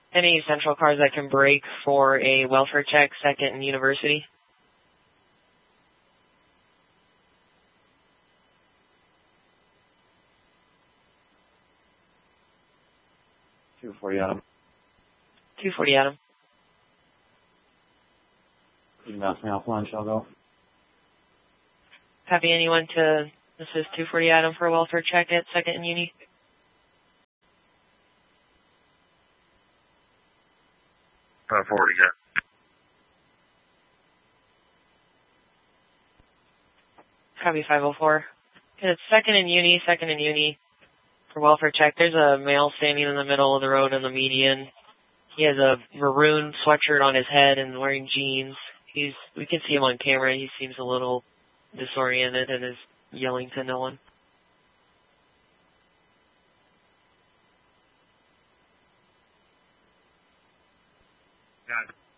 Any central cars that can break for a welfare check, 2nd and University? Adam. 240 Adam. Email me offline, shall go. Copy, anyone to assist 240 Adam for a welfare check at 2nd and Uni? Forward again. Copy 504. It's 2nd and Uni for welfare check. There's a male standing in the middle of the road in the median. He has a maroon sweatshirt on his head and wearing jeans. We can see him on camera. He seems a little disoriented and is yelling to no one. Got it.